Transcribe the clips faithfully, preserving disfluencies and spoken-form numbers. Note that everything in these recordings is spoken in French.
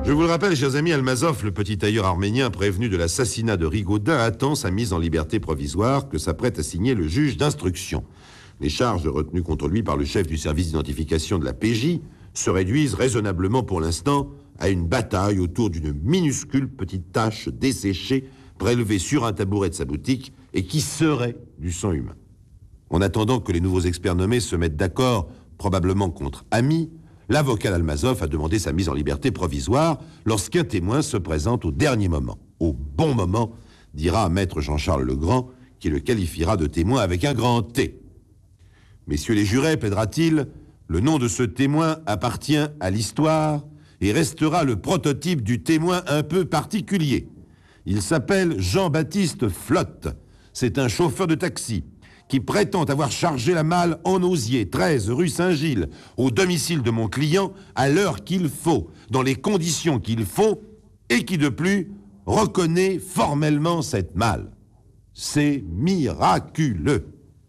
Je vous le rappelle, chers amis, Almazov, le petit tailleur arménien prévenu de l'assassinat de Rigaudin, attend sa mise en liberté provisoire que s'apprête à signer le juge d'instruction. Les charges retenues contre lui par le chef du service d'identification de la P J se réduisent raisonnablement pour l'instant à une bataille autour d'une minuscule petite tache desséchée prélevée sur un tabouret de sa boutique et qui serait du sang humain. En attendant que les nouveaux experts nommés se mettent d'accord, probablement contre Ami, l'avocat d'Almazov a demandé sa mise en liberté provisoire lorsqu'un témoin se présente au dernier moment. Au bon moment, dira maître Jean-Charles Legrand, qui le qualifiera de témoin avec un grand T. Messieurs les jurés, plaidera-t-il, le nom de ce témoin appartient à l'histoire et restera le prototype du témoin un peu particulier. Il s'appelle Jean-Baptiste Flotte. C'est un chauffeur de taxi qui prétend avoir chargé la malle en osier, treize rue Saint-Gilles, au domicile de mon client, à l'heure qu'il faut, dans les conditions qu'il faut, et qui, de plus, reconnaît formellement cette malle. C'est miraculeux.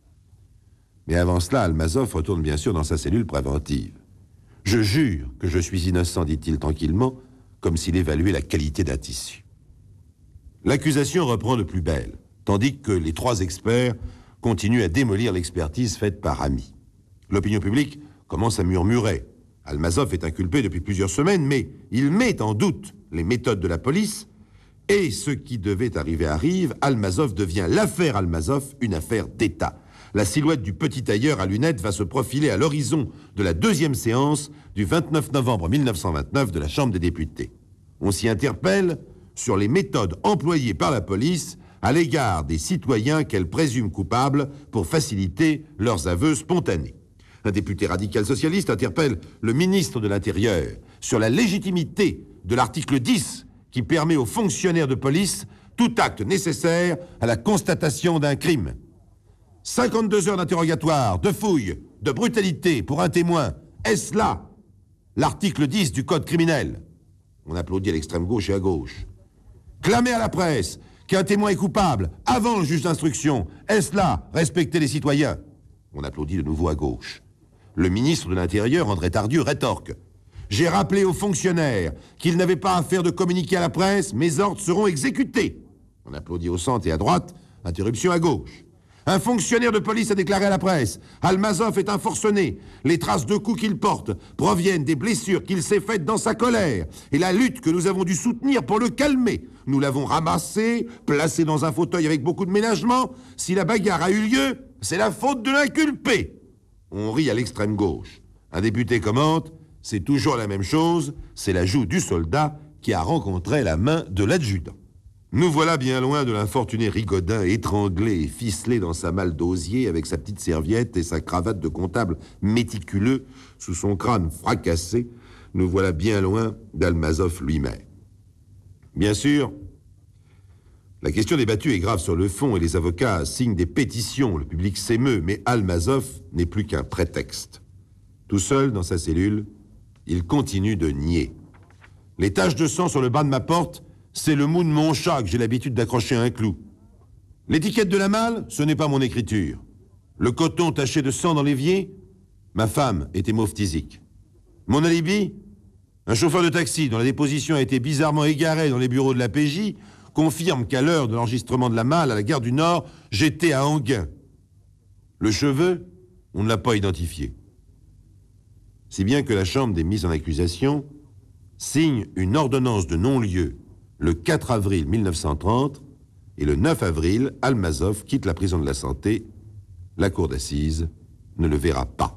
Mais avant cela, Almazov retourne bien sûr dans sa cellule préventive. « Je jure que je suis innocent, dit-il tranquillement, comme s'il évaluait la qualité d'un tissu. » L'accusation reprend de plus belle, tandis que les trois experts continue à démolir l'expertise faite par Ami. L'opinion publique commence à murmurer. Almazov est inculpé depuis plusieurs semaines, mais il met en doute les méthodes de la police, et ce qui devait arriver arrive. Almazov devient l'affaire Almazov, une affaire d'État. La silhouette du petit tailleur à lunettes va se profiler à l'horizon de la deuxième séance du vingt-neuf novembre mille neuf cent vingt-neuf de la Chambre des députés. On s'y interpelle sur les méthodes employées par la police à l'égard des citoyens qu'elle présume coupables pour faciliter leurs aveux spontanés. Un député radical socialiste interpelle le ministre de l'Intérieur sur la légitimité de l'article dix qui permet aux fonctionnaires de police tout acte nécessaire à la constatation d'un crime. cinquante-deux heures d'interrogatoire, de fouille, de brutalité pour un témoin. Est-ce là l'article dix du Code criminel? On applaudit à l'extrême gauche et à gauche. Clamer à la presse qu'un témoin est coupable avant le juge d'instruction, est-ce là respecter les citoyens? On applaudit de nouveau à gauche. Le ministre de l'Intérieur, André Tardieu, rétorque. J'ai rappelé aux fonctionnaires qu'ils n'avaient pas à faire de communiqué à la presse, mes ordres seront exécutés. On applaudit au centre et à droite, interruption à gauche. Un fonctionnaire de police a déclaré à la presse « Almazov est un forcené. Les traces de coups qu'il porte proviennent des blessures qu'il s'est faites dans sa colère et la lutte que nous avons dû soutenir pour le calmer. Nous l'avons ramassé, placé dans un fauteuil avec beaucoup de ménagement. Si la bagarre a eu lieu, c'est la faute de l'inculpé. » On rit à l'extrême gauche. Un député commente « C'est toujours la même chose, c'est la joue du soldat qui a rencontré la main de l'adjudant. » Nous voilà bien loin de l'infortuné Rigaudin, étranglé et ficelé dans sa malle d'osier avec sa petite serviette et sa cravate de comptable méticuleux sous son crâne fracassé. Nous voilà bien loin d'Almazov lui-même. Bien sûr, la question débattue est grave sur le fond et les avocats signent des pétitions, le public s'émeut, mais Almazov n'est plus qu'un prétexte. Tout seul dans sa cellule, il continue de nier. Les taches de sang sur le bas de ma porte, c'est le mou de mon chat que j'ai l'habitude d'accrocher à un clou. L'étiquette de la malle, ce n'est pas mon écriture. Le coton taché de sang dans l'évier, ma femme est hémophtysique. Mon alibi, un chauffeur de taxi dont la déposition a été bizarrement égarée dans les bureaux de la P J, confirme qu'à l'heure de l'enregistrement de la malle à la gare du Nord, j'étais à Enghien. Le cheveu, on ne l'a pas identifié. Si bien que la Chambre des mises en accusation signe une ordonnance de non-lieu le quatre avril mille neuf cent trente, et le neuf avril, Almazov quitte la prison de la Santé. La cour d'assises ne le verra pas.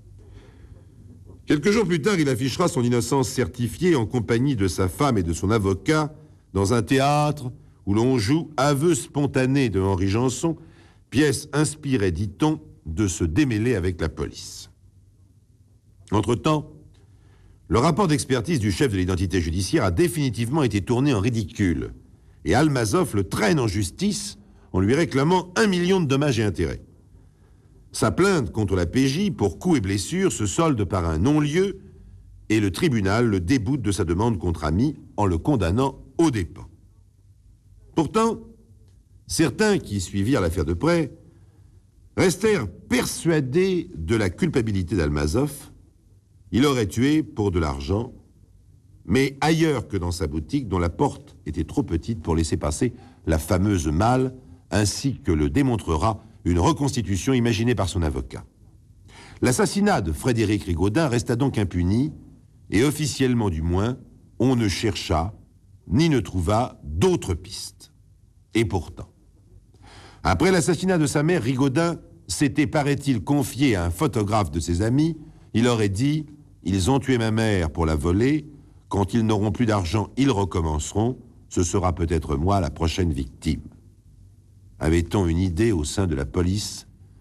Quelques jours plus tard, il affichera son innocence certifiée en compagnie de sa femme et de son avocat dans un théâtre où l'on joue Aveux spontanés de Henri Janson, pièce inspirée, dit-on, de se démêler avec la police. Entre-temps, le rapport d'expertise du chef de l'identité judiciaire a définitivement été tourné en ridicule et Almazov le traîne en justice en lui réclamant un million de dommages et intérêts. Sa plainte contre la P J pour coups et blessures se solde par un non-lieu et le tribunal le déboute de sa demande contre Ami en le condamnant au dépens. Pourtant, certains qui suivirent l'affaire de près restèrent persuadés de la culpabilité d'Almazov. Il aurait tué pour de l'argent, mais ailleurs que dans sa boutique, dont la porte était trop petite pour laisser passer la fameuse malle, ainsi que le démontrera une reconstitution imaginée par son avocat. L'assassinat de Frédéric Rigaudin resta donc impuni, et officiellement du moins, on ne chercha ni ne trouva d'autres pistes. Et pourtant, après l'assassinat de sa mère, Rigaudin s'était, paraît-il, confié à un photographe de ses amis. Il aurait dit « Ils ont tué ma mère pour la voler. Quand ils n'auront plus d'argent, ils recommenceront. Ce sera peut-être moi la prochaine victime. » Avait-on une idée au sein de la police